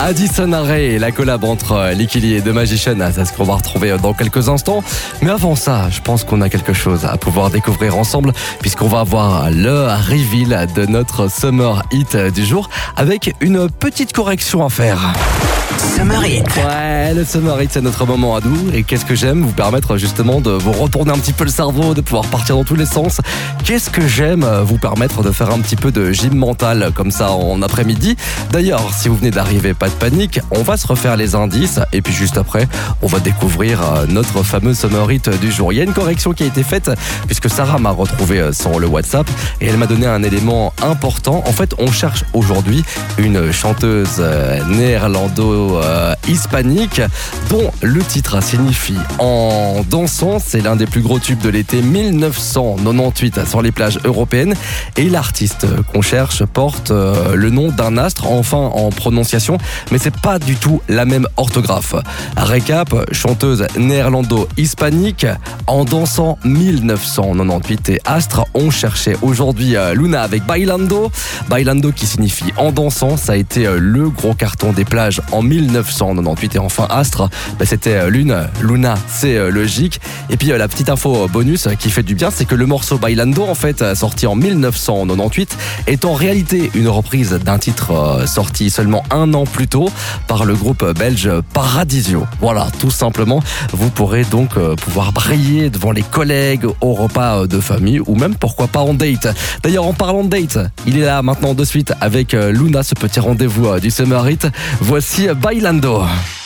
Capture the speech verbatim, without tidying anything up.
Addison Rae, la collab entre Lickily et The Magician, c'est ce qu'on va retrouver dans quelques instants. Mais avant ça, je pense qu'on a quelque chose à pouvoir découvrir ensemble, puisqu'on va avoir le reveal de notre Summer Hit du jour, avec une petite correction à faire. Summer Hit. Ouais, le Summer Hit, c'est notre moment à nous. Et qu'est-ce que j'aime vous permettre justement de vous retourner un petit peu le cerveau, de pouvoir partir dans tous les sens. Qu'est-ce que j'aime vous permettre de faire un petit peu de gym mental comme ça en après-midi. D'ailleurs, si vous venez d'arriver, pas de panique, on va se refaire les indices. Et puis juste après, on va découvrir notre fameux Summer Hit du jour. Il y a une correction qui a été faite puisque Sarah m'a retrouvé sur le WhatsApp et elle m'a donné un élément important. En fait, on cherche aujourd'hui une chanteuse néerlando-hispanique dont le titre signifie En dansant. C'est l'un des plus gros tubes de l'été mille neuf cent quatre-vingt-dix-huit sur les plages européennes. Et l'artiste qu'on cherche porte le nom d'un astre, enfin en prononciation, mais c'est pas du tout la même orthographe. Récap, chanteuse néerlando-hispanique, En dansant mille neuf cent quatre-vingt-dix-huit et astre. On cherchait aujourd'hui Luna avec Bailando. Bailando qui signifie En dansant, ça a été le gros carton des plages en mille neuf cent quatre-vingt-dix-huit. Et enfin astre, bah c'était Lune. Luna, c'est logique. Et puis la petite info bonus qui fait du bien, c'est que le morceau Bailando, en fait, sorti en mille neuf cent quatre-vingt-dix-huit, est en réalité une reprise d'un titre sorti seulement un an plus tôt par le groupe belge Paradisio. Voilà, tout simplement. Vous pourrez donc pouvoir briller devant les collègues au repas de famille ou même pourquoi pas en date. D'ailleurs, en parlant de date, il est là maintenant de suite avec Luna, ce petit rendez-vous du Summer Hit. Voici Bailando.